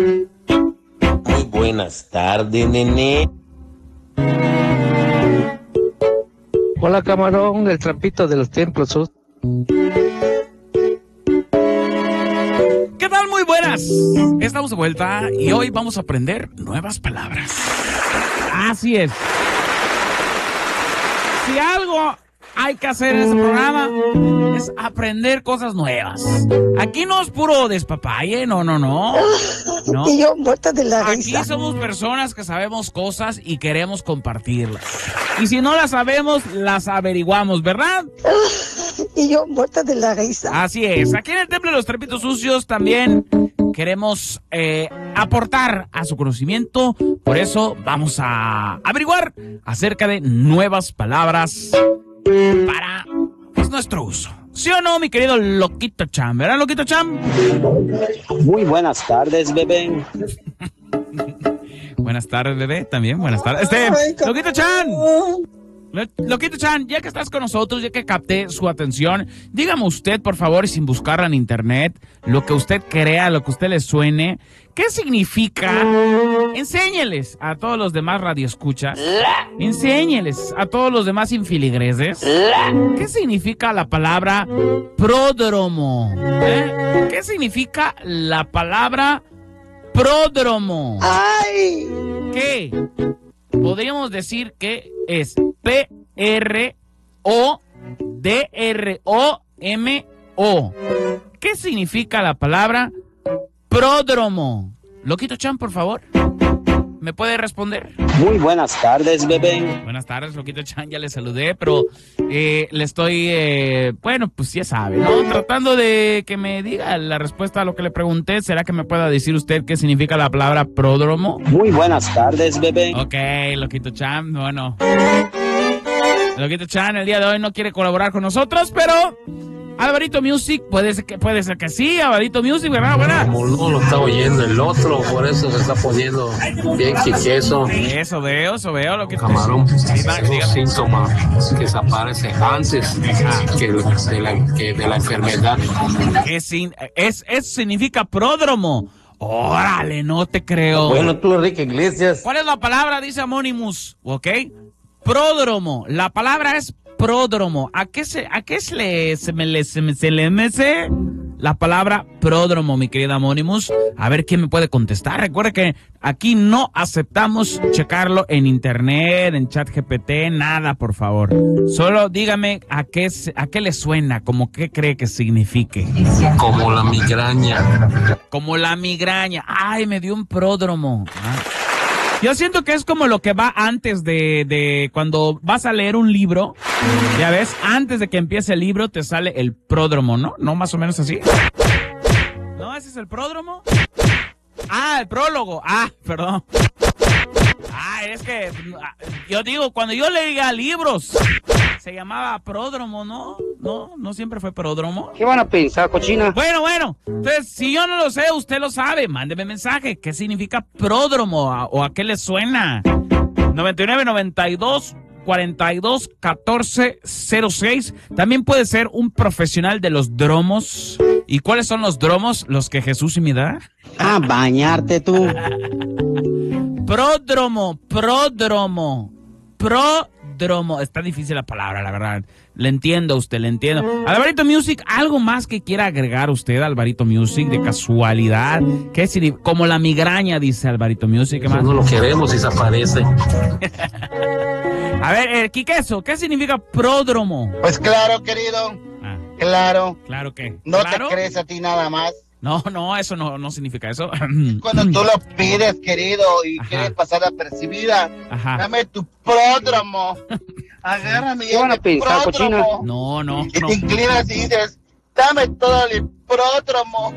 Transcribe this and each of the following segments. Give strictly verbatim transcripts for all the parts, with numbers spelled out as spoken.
Muy buenas tardes, nene. Hola, camarón, el trampito de los templos. ¿Qué tal? Muy buenas. Estamos de vuelta y hoy vamos a aprender nuevas palabras. Así es. Si algo hay que hacer en este programa es aprender cosas nuevas. Aquí no es puro despapalle, no, no, no. ¿No? Y yo muerta de la risa. Aquí somos personas que sabemos cosas y queremos compartirlas. Y si no las sabemos, las averiguamos, ¿verdad? Y yo muerta de la risa. Así es. Aquí en el Templo de los Trapitos Sucios también queremos eh, aportar a su conocimiento. Por eso vamos a averiguar acerca de nuevas palabras para pues, nuestro uso. ¿Sí o no, mi querido Loquito Chan? ¿Verdad, Loquito Chan? Muy buenas tardes, bebé. Buenas tardes, bebé. También, buenas tardes. Este, Loquito Chan. Loquito Chan, ya que estás con nosotros, ya que capté su atención, dígame usted, por favor, y sin buscarla en internet, lo que usted crea, lo que usted le suene, ¿qué significa? Enséñeles a todos los demás radioescuchas, enséñeles a todos los demás infiligreses, ¿qué significa la palabra pródromo? ¿Eh? ¿Qué significa la palabra pródromo? ¡Ay! ¿Qué? Podríamos decir que es P R O D R O M O. ¿Qué significa la palabra pródromo? Loquito Chan, por favor, ¿me puede responder? Muy buenas tardes, bebé. Buenas tardes, Loquito Chan, ya le saludé, pero eh, le estoy, eh, bueno, pues ya sabe, ¿no? Tratando de que me diga la respuesta a lo que le pregunté. ¿Será que me pueda decir usted qué significa la palabra pródromo? Muy buenas tardes, bebé. Ok, Loquito Chan, bueno. Loquito Chan el día de hoy no quiere colaborar con nosotros, pero Alvarito Music, puede ser que, puede ser que sí, Alvarito Music, ¿verdad? ¿verdad? Como no lo está oyendo el otro, por eso se está poniendo bien quiqueso. Eso veo, eso veo. Lo que Camarón, te... es un síntoma que se aparece antes que de la, que de la enfermedad. Es, es, es, significa pródromo. Órale, no te creo. Bueno, tú, Enrique Iglesias. ¿Cuál es la palabra? Dice Anonymous, ¿ok? Pródromo. La palabra es pródromo. ¿A qué se, a qué se le, se me le, se me, se le mece la palabra pródromo, mi querida Anonymous? A ver quién me puede contestar. Recuerde que aquí no aceptamos checarlo en internet, en ChatGPT, nada, por favor. Solo dígame a qué, a qué le suena, como qué cree que signifique. Como la migraña. Como la migraña. Ay, me dio un pródromo. Ah. Yo siento que es como lo que va antes de, de cuando vas a leer un libro, ya ves, antes de que empiece el libro te sale el pródromo, ¿no? ¿No más o menos así? ¿No? ¿Ese es el pródromo? Ah, el prólogo. Ah, perdón. Ah, es que yo digo, cuando yo leía libros, se llamaba pródromo, ¿no? No, no siempre fue pródromo. ¿Qué van a pensar, cochina? Bueno, bueno, entonces, si yo no lo sé, usted lo sabe, mándeme mensaje. ¿Qué significa pródromo o a qué le suena? noventa y nueve, noventa y dos, cuarenta y dos, catorce, cero seis. También puede ser un profesional de los dromos. ¿Y cuáles son los dromos? Los que Jesús me da. Ah, bañarte tú. Pródromo, pródromo, pródromo. Está difícil la palabra, la verdad. Le entiendo a usted, le entiendo. Alvarito Music, ¿algo más que quiera agregar usted, Alvarito Music, de casualidad? ¿Qué significa? Como la migraña, dice Alvarito Music. ¿Qué más? No lo queremos y se aparece. A ver, eh, Quiqueso, ¿qué significa pródromo? Pues claro, querido. Ah, claro. ¿Claro qué? No ¿Claro? te crees a ti nada más. No, no, eso no, no significa eso. Cuando tú lo pides, querido, y Ajá. quieres pasar apercibida, Ajá. dame tu pródromo. Agárrame. ¿Qué van a pensar, cochina? No, no, Y no. te inclinas y dices, dame todo el pródromo.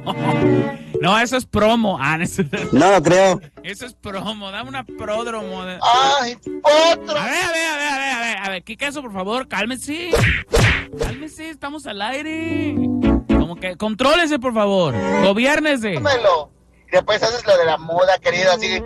No, eso es promo. Ah, eso, No lo creo. eso es promo. Dame una pródromo. De... Ay, otro. A ver, a ver, a ver, a ver, a ver, a ver, Quiqueso, por favor, cálmese. Cálmese, estamos al aire. Como que, contrólese, por favor. Gobiérnese. Dámelo. Y después haces lo de la moda, querido, así.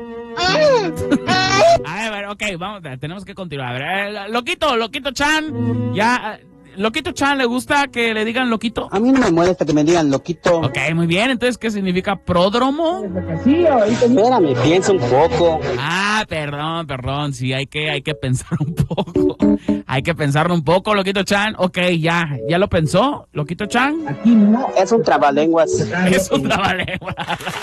A ver, a ver, ok, vamos, tenemos que continuar. A ver, eh, Loquito, Loquito Chan, ya, Loquito Chan, ¿le gusta que le digan loquito? A mí no me molesta que me digan loquito. Ok, muy bien. Entonces, ¿qué significa pródromo? Espérame, piensa un poco. Ah, perdón, perdón. Sí, hay que, hay que pensar un poco. Hay que pensarlo un poco, Loquito Chan. Ok, ya. ¿Ya lo pensó, Loquito Chan? Es un trabalenguas. Es un trabalengua.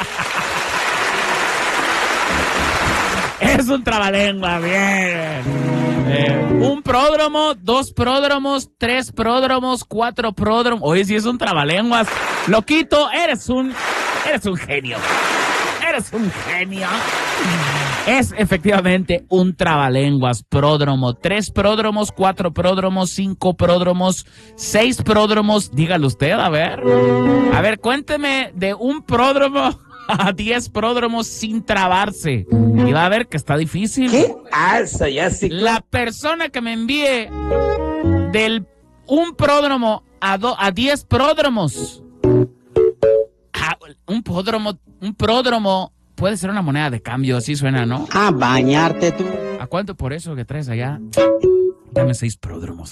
Es un trabalengua, bien. Eh, un pródromo, dos pródromos, tres pródromos, cuatro pródromos. Oye, si es un trabalenguas. Loquito, eres un, eres un genio. Eres un genio. Es efectivamente un trabalenguas, pródromo. Tres pródromos, cuatro pródromos, cinco pródromos, seis pródromos. Dígalo usted, a ver. A ver, cuénteme de un pródromo a diez pródromos sin trabarse. Y va a ver que está difícil. ¿Qué alza ya sí? La persona que me envíe del un pródromo a, do, a diez pródromos. Ah, un pródromo, un pródromo puede ser una moneda de cambio, así suena, ¿no? A bañarte tú. ¿A cuánto por eso que traes allá? Dame seis pródromos.